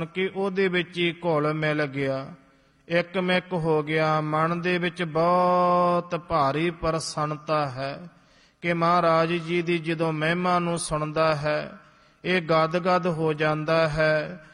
ਕਿ ਉਹਦੇ ਵਿੱਚ ਹੀ ਘੁਲ ਮਿਲ ਗਿਆ, ਇੱਕਮਿਕ ਹੋ ਗਿਆ। ਮਨ ਦੇ ਵਿੱਚ ਬਹੁਤ ਭਾਰੀ ਪ੍ਰਸੰਨਤਾ ਹੈ ਕਿ ਮਹਾਰਾਜ ਜੀ ਦੀ ਜਦੋਂ ਮਹਿਮਾ ਨੂੰ ਸੁਣਦਾ ਹੈ ਇਹ ਗਦ ਗਦ ਹੋ ਜਾਂਦਾ ਹੈ।